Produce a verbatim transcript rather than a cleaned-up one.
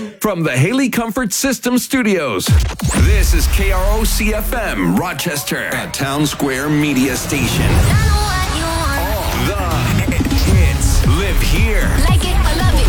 From the Haley Comfort System Studios, this is K R O C F M, Rochester, a Town Square media station. All the hits live here. Like it or love it.